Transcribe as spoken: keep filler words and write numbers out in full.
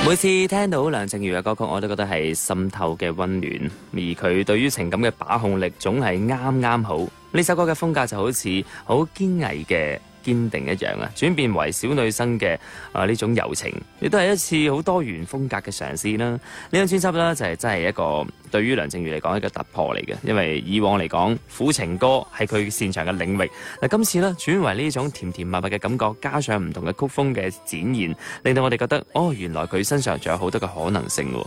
每次聽到梁靜茹嘅歌曲，我都覺得係滲透嘅溫暖，而佢對於情感嘅把控力總係啱啱好。呢首歌嘅風格就好似好堅毅嘅堅定一樣啊，轉變為小女生嘅啊呢種柔情，亦都係一次好多元風格嘅嘗試啦。呢張專輯呢，就係真係一個對於梁靜茹嚟講一個突破嚟嘅，因為以往嚟講苦情歌係佢擅長嘅領域，嗱今次呢，轉為呢種甜甜蜜蜜嘅感覺，加上唔同嘅曲風嘅展現，令到我哋覺得哦，原來佢身上仲有好多嘅可能性喎。